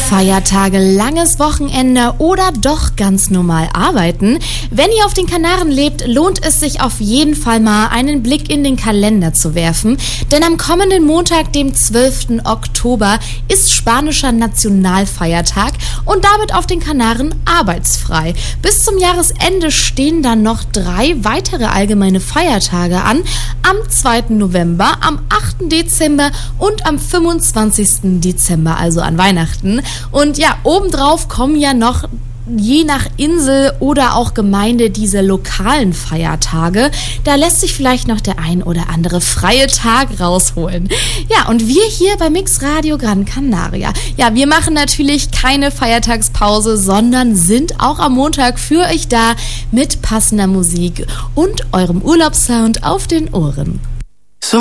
Feiertage, langes Wochenende oder doch ganz normal arbeiten? Wenn ihr auf den Kanaren lebt, lohnt es sich auf jeden Fall mal, einen Blick in den Kalender zu werfen. Denn am kommenden Montag, dem 12. Oktober, ist spanischer Nationalfeiertag und damit auf den Kanaren arbeitsfrei. Bis zum Jahresende stehen dann noch 3 weitere allgemeine Feiertage an. Am 2. November, am 8. Dezember und am 25. Dezember, also an Weihnachten. Und ja, obendrauf kommen ja noch je nach Insel oder auch Gemeinde diese lokalen Feiertage. Da lässt sich vielleicht noch der ein oder andere freie Tag rausholen. Ja, und wir hier bei Mix Radio Gran Canaria, ja, wir machen natürlich keine Feiertagspause, sondern sind auch am Montag für euch da mit passender Musik und eurem Urlaubssound auf den Ohren.